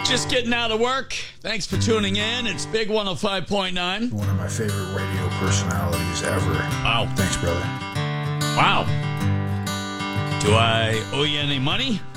Just getting out of work. Thanks for tuning in. It's Big 105.9. One of my favorite radio personalities ever. Wow. Thanks, brother. Wow. Do I owe you any money?